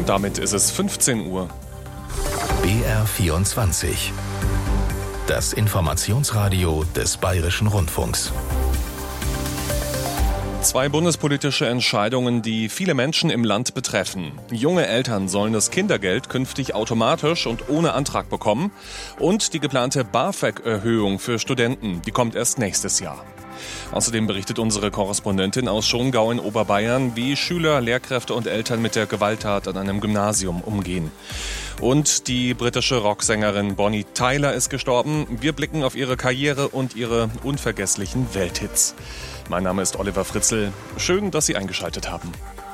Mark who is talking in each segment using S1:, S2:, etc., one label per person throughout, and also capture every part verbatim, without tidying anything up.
S1: Und damit ist es fünfzehn Uhr.
S2: B R vierundzwanzig. Das Informationsradio des Bayerischen Rundfunks.
S1: Zwei bundespolitische Entscheidungen, die viele Menschen im Land betreffen. Junge Eltern sollen das Kindergeld künftig automatisch und ohne Antrag bekommen. Und die geplante BAföG-Erhöhung für Studenten, die kommt erst nächstes Jahr. Außerdem berichtet unsere Korrespondentin aus Schongau in Oberbayern, wie Schüler, Lehrkräfte und Eltern mit der Gewalttat an einem Gymnasium umgehen. Und die britische Rocksängerin Bonnie Tyler ist gestorben. Wir blicken auf ihre Karriere und ihre unvergesslichen Welthits. Mein Name ist Oliver Fritzl. Schön, dass Sie eingeschaltet haben.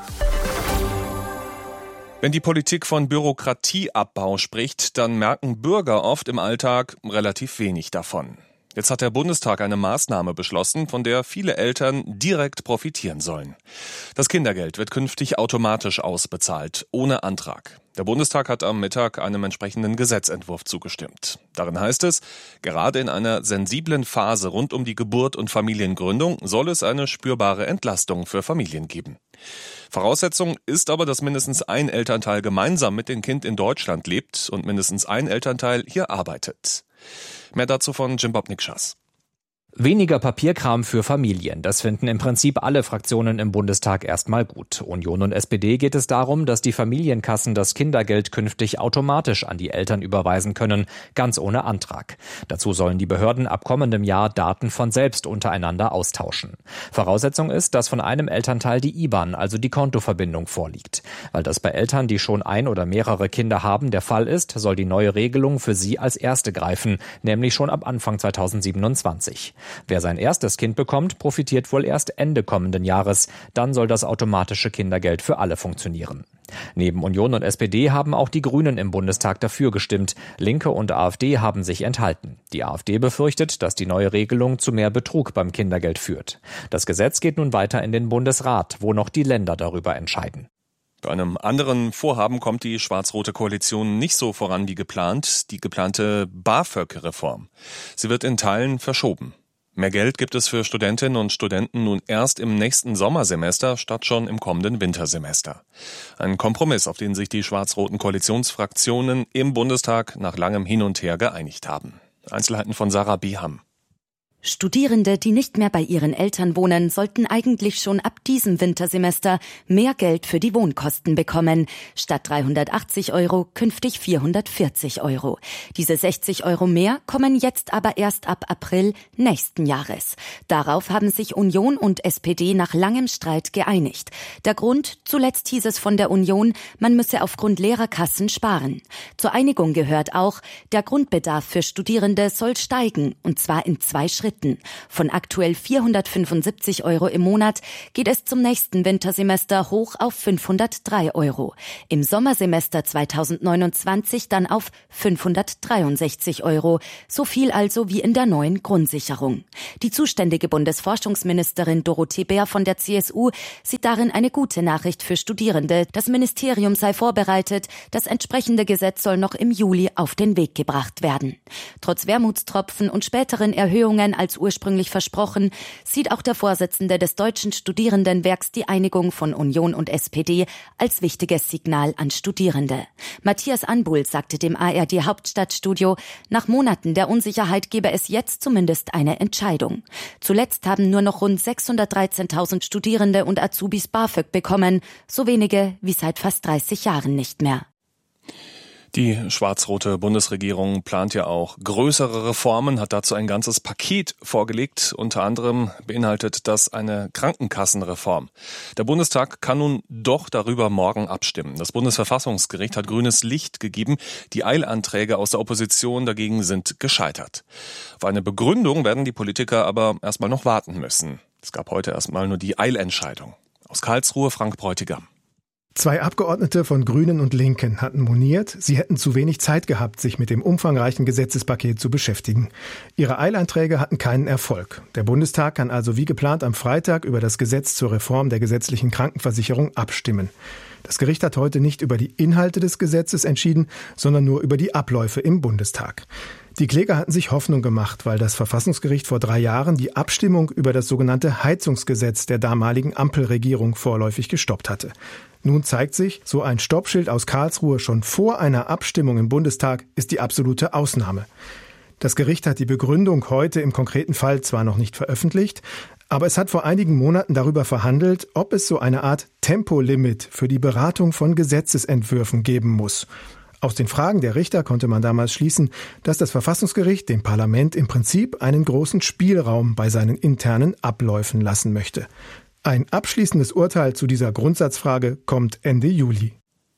S1: Wenn die Politik von Bürokratieabbau spricht, dann merken Bürger oft im Alltag relativ wenig davon. Jetzt hat der Bundestag eine Maßnahme beschlossen, von der viele Eltern direkt profitieren sollen. Das Kindergeld wird künftig automatisch ausbezahlt, ohne Antrag. Der Bundestag hat am Mittag einem entsprechenden Gesetzentwurf zugestimmt. Darin heißt es, gerade in einer sensiblen Phase rund um die Geburt und Familiengründung soll es eine spürbare Entlastung für Familien geben. Voraussetzung ist aber, dass mindestens ein Elternteil gemeinsam mit dem Kind in Deutschland lebt und mindestens ein Elternteil hier arbeitet. Mehr dazu von Jim Bobnik-Schaas.
S3: Weniger Papierkram für Familien, das finden im Prinzip alle Fraktionen im Bundestag erstmal gut. Union und S P D geht es darum, dass die Familienkassen das Kindergeld künftig automatisch an die Eltern überweisen können, ganz ohne Antrag. Dazu sollen die Behörden ab kommendem Jahr Daten von selbst untereinander austauschen. Voraussetzung ist, dass von einem Elternteil die I B A N, also die Kontoverbindung, vorliegt. Weil das bei Eltern, die schon ein oder mehrere Kinder haben, der Fall ist, soll die neue Regelung für sie als erste greifen, nämlich schon ab Anfang zweitausendsiebenundzwanzig. Wer sein erstes Kind bekommt, profitiert wohl erst Ende kommenden Jahres. Dann soll das automatische Kindergeld für alle funktionieren. Neben Union und S P D haben auch die Grünen im Bundestag dafür gestimmt. Linke und AfD haben sich enthalten. Die AfD befürchtet, dass die neue Regelung zu mehr Betrug beim Kindergeld führt. Das Gesetz geht nun weiter in den Bundesrat, wo noch die Länder darüber entscheiden.
S1: Bei einem anderen Vorhaben kommt die schwarz-rote Koalition nicht so voran wie geplant, die geplante BAföG-Reform. Sie wird in Teilen verschoben. Mehr Geld gibt es für Studentinnen und Studenten nun erst im nächsten Sommersemester statt schon im kommenden Wintersemester. Ein Kompromiss, auf den sich die schwarz-roten Koalitionsfraktionen im Bundestag nach langem Hin und Her geeinigt haben. Einzelheiten von Sarah Beham.
S4: Studierende, die nicht mehr bei ihren Eltern wohnen, sollten eigentlich schon ab diesem Wintersemester mehr Geld für die Wohnkosten bekommen. Statt dreihundertachtzig Euro künftig vierhundertvierzig Euro. Diese sechzig Euro mehr kommen jetzt aber erst ab April nächsten Jahres. Darauf haben sich Union und S P D nach langem Streit geeinigt. Der Grund, zuletzt hieß es von der Union, man müsse aufgrund Lehrerkassen sparen. Zur Einigung gehört auch, der Grundbedarf für Studierende soll steigen, und zwar in zwei Schritten. Von aktuell vierhundertfünfundsiebzig Euro im Monat geht es zum nächsten Wintersemester hoch auf fünfhundertdrei Euro. Im Sommersemester zweitausendneunundzwanzig dann auf fünfhundertdreiundsechzig Euro. So viel also wie in der neuen Grundsicherung. Die zuständige Bundesforschungsministerin Dorothee Bär von der C S U sieht darin eine gute Nachricht für Studierende. Das Ministerium sei vorbereitet. Das entsprechende Gesetz soll noch im Juli auf den Weg gebracht werden. Trotz Wermutstropfen und späteren Erhöhungen als ursprünglich versprochen, sieht auch der Vorsitzende des Deutschen Studierendenwerks die Einigung von Union und S P D als wichtiges Signal an Studierende. Matthias Anbuhl sagte dem A R D Hauptstadtstudio, nach Monaten der Unsicherheit gebe es jetzt zumindest eine Entscheidung. Zuletzt haben nur noch rund sechshundertdreizehntausend Studierende und Azubis BAföG bekommen, so wenige wie seit fast dreißig Jahren nicht mehr.
S1: Die schwarz-rote Bundesregierung plant ja auch größere Reformen, hat dazu ein ganzes Paket vorgelegt. Unter anderem beinhaltet das eine Krankenkassenreform. Der Bundestag kann nun doch darüber morgen abstimmen. Das Bundesverfassungsgericht hat grünes Licht gegeben. Die Eilanträge aus der Opposition dagegen sind gescheitert. Auf eine Begründung werden die Politiker aber erstmal noch warten müssen. Es gab heute erstmal nur die Eilentscheidung. Aus Karlsruhe Frank Bräutigam.
S5: Zwei Abgeordnete von Grünen und Linken hatten moniert, sie hätten zu wenig Zeit gehabt, sich mit dem umfangreichen Gesetzespaket zu beschäftigen. Ihre Eilanträge hatten keinen Erfolg. Der Bundestag kann also wie geplant am Freitag über das Gesetz zur Reform der gesetzlichen Krankenversicherung abstimmen. Das Gericht hat heute nicht über die Inhalte des Gesetzes entschieden, sondern nur über die Abläufe im Bundestag. Die Kläger hatten sich Hoffnung gemacht, weil das Verfassungsgericht vor drei Jahren die Abstimmung über das sogenannte Heizungsgesetz der damaligen Ampelregierung vorläufig gestoppt hatte. Nun zeigt sich, so ein Stoppschild aus Karlsruhe schon vor einer Abstimmung im Bundestag ist die absolute Ausnahme. Das Gericht hat die Begründung heute im konkreten Fall zwar noch nicht veröffentlicht, aber es hat vor einigen Monaten darüber verhandelt, ob es so eine Art Tempolimit für die Beratung von Gesetzesentwürfen geben muss. Aus den Fragen der Richter konnte man damals schließen, dass das Verfassungsgericht dem Parlament im Prinzip einen großen Spielraum bei seinen internen Abläufen lassen möchte. Ein abschließendes Urteil zu dieser Grundsatzfrage kommt Ende Juli.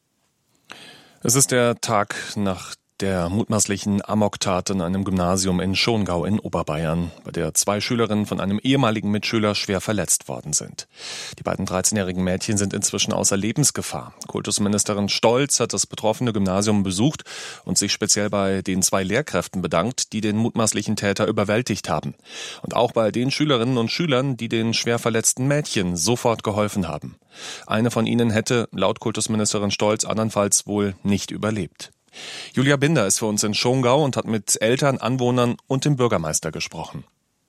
S1: Es ist der Tag nach der mutmaßlichen Amoktat in einem Gymnasium in Schongau in Oberbayern, bei der zwei Schülerinnen von einem ehemaligen Mitschüler schwer verletzt worden sind. Die beiden dreizehnjährigen Mädchen sind inzwischen außer Lebensgefahr. Kultusministerin Stolz hat das betroffene Gymnasium besucht und sich speziell bei den zwei Lehrkräften bedankt, die den mutmaßlichen Täter überwältigt haben. Und auch bei den Schülerinnen und Schülern, die den schwer verletzten Mädchen sofort geholfen haben. Eine von ihnen hätte, laut Kultusministerin Stolz, andernfalls wohl nicht überlebt. Julia Binder ist für uns in Schongau und hat mit Eltern, Anwohnern und dem Bürgermeister gesprochen.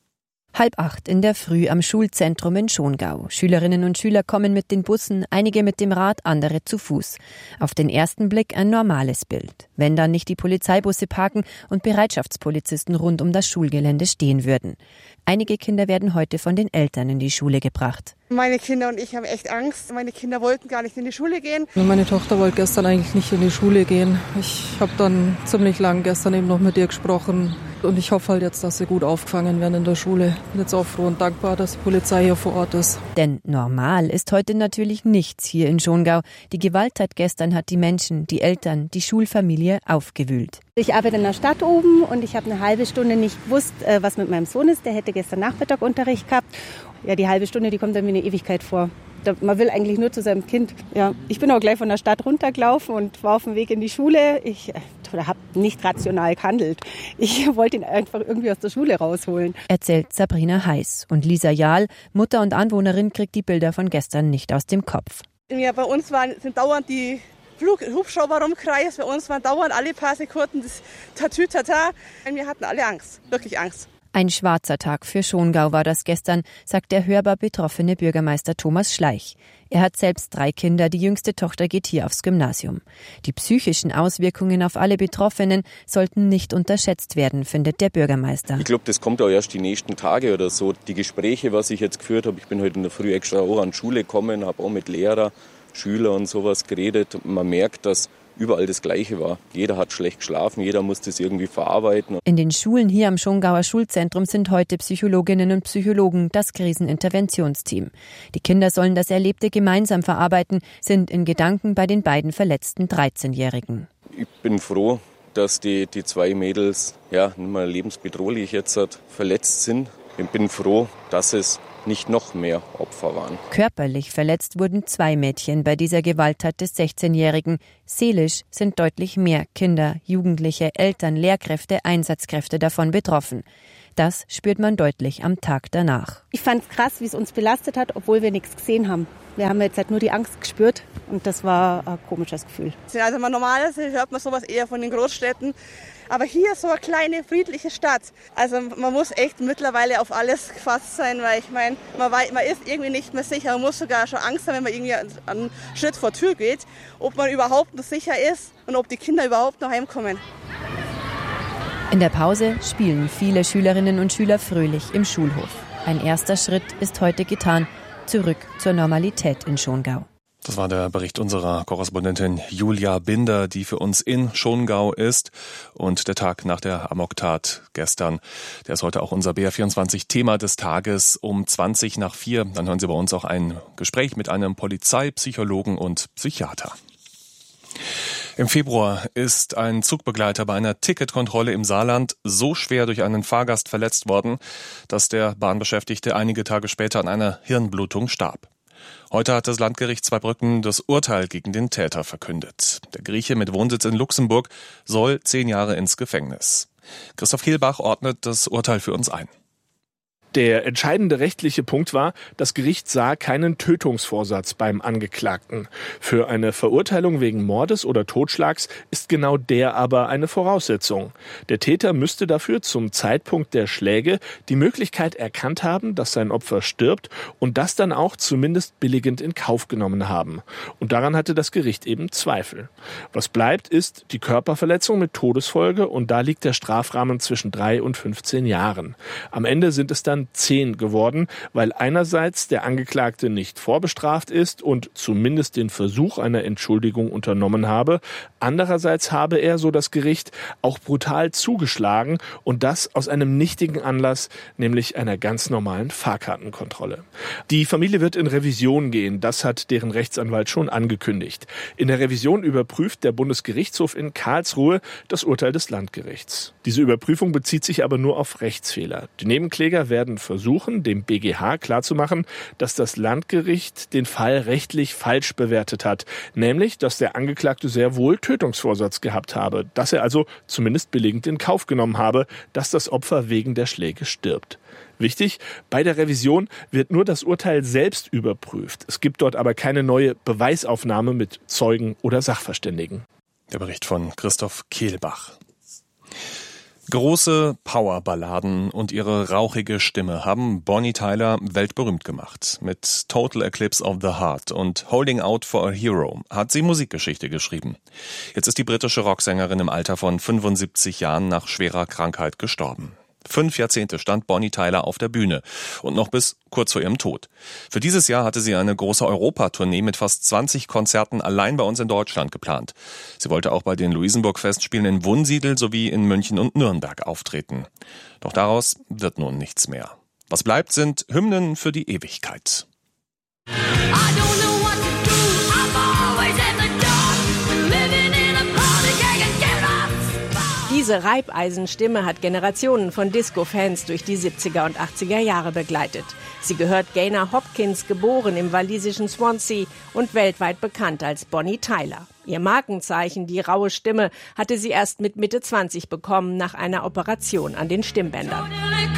S6: Halb acht in der Früh am Schulzentrum in Schongau. Schülerinnen und Schüler kommen mit den Bussen, einige mit dem Rad, andere zu Fuß. Auf den ersten Blick ein normales Bild. Wenn dann nicht die Polizeibusse parken und Bereitschaftspolizisten rund um das Schulgelände stehen würden. Einige Kinder werden heute von den Eltern in die Schule gebracht.
S7: Meine Kinder und ich haben echt Angst. Meine Kinder wollten gar nicht in die Schule gehen.
S8: Meine Tochter wollte gestern eigentlich nicht in die Schule gehen. Ich habe dann ziemlich lang gestern eben noch mit ihr gesprochen. Und ich hoffe halt jetzt, dass sie gut aufgefangen werden in der Schule. Ich bin jetzt auch froh und dankbar, dass die Polizei hier vor Ort ist.
S6: Denn normal ist heute natürlich nichts hier in Schongau. Die Gewalttat gestern hat die Menschen, die Eltern, die Schulfamilie aufgewühlt.
S9: Ich arbeite in der Stadt oben und ich habe eine halbe Stunde nicht gewusst, was mit meinem Sohn ist. Der hätte gestern Nachmittag Unterricht gehabt. Ja, die halbe Stunde, die kommt dann wie eine Ewigkeit vor. Man will eigentlich nur zu seinem Kind. Ja, ich bin auch gleich von der Stadt runtergelaufen und war auf dem Weg in die Schule. Ich habe nicht rational gehandelt. Ich wollte ihn einfach irgendwie aus der Schule rausholen.
S6: Erzählt Sabrina Heiß. Und Lisa Jahl, Mutter und Anwohnerin, kriegt die Bilder von gestern nicht aus dem Kopf.
S7: Ja, bei uns waren, sind dauernd die Flug, Hubschrauber rumkreist. Bei uns waren dauernd alle paar Sekunden das Tatütata. Wir hatten alle Angst, wirklich Angst.
S6: Ein schwarzer Tag für Schongau war das gestern, sagt der hörbar betroffene Bürgermeister Thomas Schleich. Er hat selbst drei Kinder, die jüngste Tochter geht hier aufs Gymnasium. Die psychischen Auswirkungen auf alle Betroffenen sollten nicht unterschätzt werden, findet der Bürgermeister.
S10: Ich glaube, das kommt auch erst die nächsten Tage oder so. Die Gespräche, was ich jetzt geführt habe, ich bin heute in der Früh extra auch an die Schule gekommen, habe auch mit Lehrer, Schüler und sowas geredet. Man merkt, dass überall das Gleiche war. Jeder hat schlecht geschlafen, jeder musste es irgendwie verarbeiten.
S6: In den Schulen hier am Schongauer Schulzentrum sind heute Psychologinnen und Psychologen das Kriseninterventionsteam. Die Kinder sollen das Erlebte gemeinsam verarbeiten, sind in Gedanken bei den beiden verletzten dreizehnjährigen.
S10: Ich bin froh, dass die, die zwei Mädels ja nicht mehr lebensbedrohlich jetzt verletzt sind. Ich bin froh, dass es nicht noch mehr Opfer waren.
S6: Körperlich verletzt wurden zwei Mädchen bei dieser Gewalttat des sechzehnjährigen. Seelisch sind deutlich mehr Kinder, Jugendliche, Eltern, Lehrkräfte, Einsatzkräfte davon betroffen. Das spürt man deutlich am Tag danach.
S9: Ich fand es krass, wie es uns belastet hat, obwohl wir nichts gesehen haben. Wir haben jetzt halt nur die Angst gespürt und das war ein komisches Gefühl.
S7: Also normalerweise hört man sowas eher von den Großstädten. Aber hier so eine kleine, friedliche Stadt. Also man muss echt mittlerweile auf alles gefasst sein, weil ich meine, man, man ist irgendwie nicht mehr sicher. Man muss sogar schon Angst haben, wenn man irgendwie einen Schritt vor Tür geht, ob man überhaupt noch sicher ist und ob die Kinder überhaupt noch heimkommen.
S6: In der Pause spielen viele Schülerinnen und Schüler fröhlich im Schulhof. Ein erster Schritt ist heute getan, zurück zur Normalität in Schongau.
S1: Das war der Bericht unserer Korrespondentin Julia Binder, die für uns in Schongau ist. Und der Tag nach der Amoktat gestern, der ist heute auch unser B R vierundzwanzig Thema des Tages um zwanzig nach vier. Dann hören Sie bei uns auch ein Gespräch mit einem Polizeipsychologen und Psychiater. Im Februar ist ein Zugbegleiter bei einer Ticketkontrolle im Saarland so schwer durch einen Fahrgast verletzt worden, dass der Bahnbeschäftigte einige Tage später an einer Hirnblutung starb. Heute hat das Landgericht Zweibrücken das Urteil gegen den Täter verkündet. Der Grieche mit Wohnsitz in Luxemburg soll zehn Jahre ins Gefängnis. Christoph Kehlbach ordnet das Urteil für uns ein.
S11: Der entscheidende rechtliche Punkt war, das Gericht sah keinen Tötungsvorsatz beim Angeklagten. Für eine Verurteilung wegen Mordes oder Totschlags ist genau der aber eine Voraussetzung. Der Täter müsste dafür zum Zeitpunkt der Schläge die Möglichkeit erkannt haben, dass sein Opfer stirbt und das dann auch zumindest billigend in Kauf genommen haben. Und daran hatte das Gericht eben Zweifel. Was bleibt, ist die Körperverletzung mit Todesfolge und da liegt der Strafrahmen zwischen drei und fünfzehn Jahren. Am Ende sind es dann zehn geworden, weil einerseits der Angeklagte nicht vorbestraft ist und zumindest den Versuch einer Entschuldigung unternommen habe, andererseits habe er, so das Gericht, auch brutal zugeschlagen und das aus einem nichtigen Anlass, nämlich einer ganz normalen Fahrkartenkontrolle. Die Familie wird in Revision gehen, das hat deren Rechtsanwalt schon angekündigt. In der Revision überprüft der Bundesgerichtshof in Karlsruhe das Urteil des Landgerichts. Diese Überprüfung bezieht sich aber nur auf Rechtsfehler. Die Nebenkläger werden versuchen, dem B G H klarzumachen, dass das Landgericht den Fall rechtlich falsch bewertet hat, nämlich, dass der Angeklagte sehr wohl Tötungsvorsatz gehabt habe, dass er also zumindest billigend in Kauf genommen habe, dass das Opfer wegen der Schläge stirbt. Wichtig, bei der Revision wird nur das Urteil selbst überprüft. Es gibt dort aber keine neue Beweisaufnahme mit Zeugen oder Sachverständigen.
S1: Der Bericht von Christoph Kehlbach. Große Powerballaden und ihre rauchige Stimme haben Bonnie Tyler weltberühmt gemacht. Mit Total Eclipse of the Heart und Holding Out for a Hero hat sie Musikgeschichte geschrieben. Jetzt ist die britische Rocksängerin im Alter von fünfundsiebzig Jahren nach schwerer Krankheit gestorben. Fünf Jahrzehnte stand Bonnie Tyler auf der Bühne und noch bis kurz vor ihrem Tod. Für dieses Jahr hatte sie eine große Europatournee mit fast zwanzig Konzerten allein bei uns in Deutschland geplant. Sie wollte auch bei den Luisenburg-Festspielen in Wunsiedel sowie in München und Nürnberg auftreten. Doch daraus wird nun nichts mehr. Was bleibt, sind Hymnen für die Ewigkeit.
S12: Diese Reibeisenstimme hat Generationen von Disco-Fans durch die siebziger und achtziger Jahre begleitet. Sie gehört Gaynor Hopkins, geboren im walisischen Swansea und weltweit bekannt als Bonnie Tyler. Ihr Markenzeichen, die raue Stimme, hatte sie erst mit Mitte zwanzig bekommen, nach einer Operation an den Stimmbändern.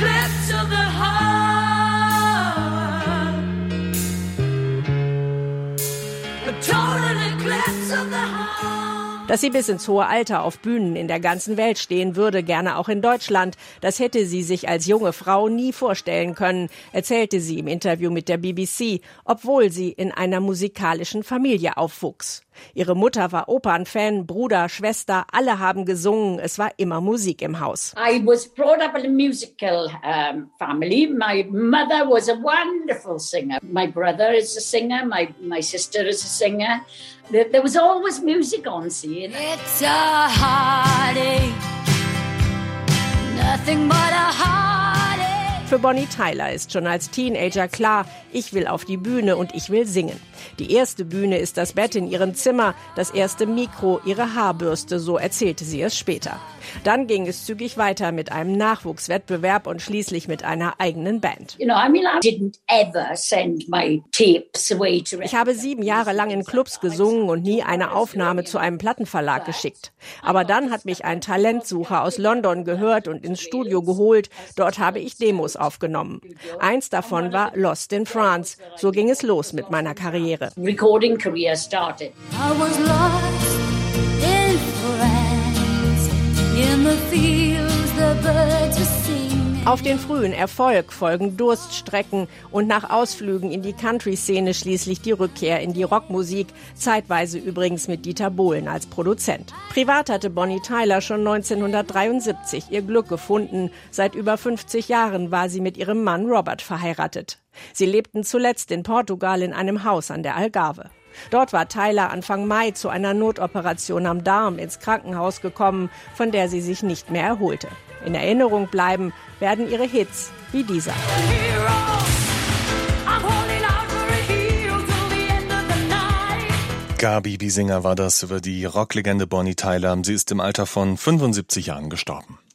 S12: Dass sie bis ins hohe Alter auf Bühnen in der ganzen Welt stehen würde, gerne auch in Deutschland, das hätte sie sich als junge Frau nie vorstellen können, erzählte sie im Interview mit der B B C, obwohl sie in einer musikalischen Familie aufwuchs. Ihre Mutter war Opernfan, Bruder, Schwester, alle haben gesungen, es war immer Musik im Haus.
S13: I was brought up in a musical um, family. My mother was a wonderful singer. My brother is a singer, my, my sister is a singer. There, there was always music on scene.
S14: It's a heartache, nothing but a heartache.
S12: Für Bonnie Tyler ist schon als Teenager klar, ich will auf die Bühne und ich will singen. Die erste Bühne ist das Bett in ihrem Zimmer, das erste Mikro, ihre Haarbürste, so erzählte sie es später. Dann ging es zügig weiter mit einem Nachwuchswettbewerb und schließlich mit einer eigenen Band.
S13: You know, I mean, I didn't ever send my tapes away to.
S12: Ich habe sieben Jahre lang in Clubs gesungen und nie eine Aufnahme zu einem Plattenverlag geschickt. Aber dann hat mich ein Talentsucher aus London gehört und ins Studio geholt. Dort habe ich Demos aufgenommen. Eins davon war Lost in France. So ging es los mit meiner Karriere.
S13: Recording career started.
S14: I was lost in France, in the fields the birds were singing.
S12: Auf den frühen Erfolg folgen Durststrecken und nach Ausflügen in die Country-Szene schließlich die Rückkehr in die Rockmusik, zeitweise übrigens mit Dieter Bohlen als Produzent. Privat hatte Bonnie Tyler schon neunzehnhundertdreiundsiebzig ihr Glück gefunden. Seit über fünfzig Jahren war sie mit ihrem Mann Robert verheiratet. Sie lebten zuletzt in Portugal in einem Haus an der Algarve. Dort war Tyler Anfang Mai zu einer Notoperation am Darm ins Krankenhaus gekommen, von der sie sich nicht mehr erholte. In Erinnerung bleiben werden ihre Hits wie dieser.
S1: Gabi Biesinger war das über die Rocklegende Bonnie Tyler. Sie ist im Alter von fünfundsiebzig Jahren gestorben.